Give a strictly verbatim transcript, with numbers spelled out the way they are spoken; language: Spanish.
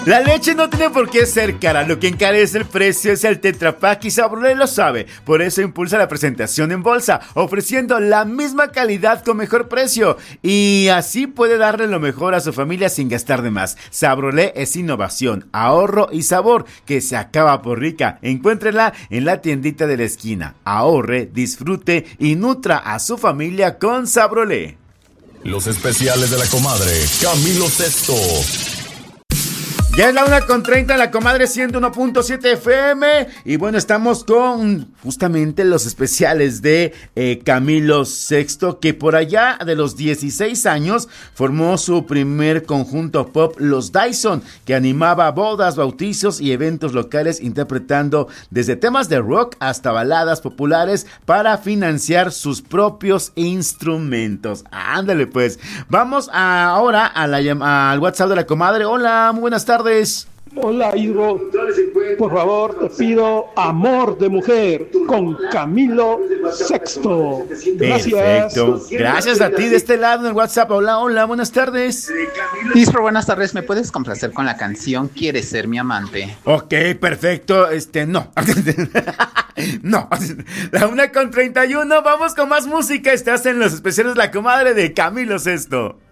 La leche no tiene por qué ser cara, lo que encarece el precio es el Tetra Pak y Sabrolé lo sabe. Por eso impulsa la presentación en bolsa, ofreciendo la misma calidad con mejor precio. Y así puede darle lo mejor a su familia sin gastar de más. Sabrolé es innovación, ahorro y sabor que se acaba por rica. Encuéntrela en la tiendita de la esquina. Ahorre, disfrute y nutra a su familia con Sabrolé. Los especiales de la comadre Camilo Sesto. Ya es la una con treinta, la comadre ciento uno punto siete F M. Y bueno, estamos con justamente los especiales de eh, Camilo Sexto, que por allá de los dieciséis años formó su primer conjunto pop, Los Dyson, que animaba bodas, bautizos y eventos locales, interpretando desde temas de rock hasta baladas populares para financiar sus propios instrumentos. Ándale pues, vamos a, ahora a la, al WhatsApp de la comadre. Hola, muy buenas tardes. Hola, Hidro. Por favor, te pido Amor de Mujer con Camilo Sexto. Gracias. Perfecto. Gracias a ti de este lado en el WhatsApp. Hola, hola, buenas tardes. Hidro, buenas tardes. ¿Me puedes complacer con la canción ¿Quieres ser mi amante? Ok, perfecto. Este, no. No. La una con treinta y uno. Vamos con más música. Estás en los especiales de la comadre de Camilo Sexto.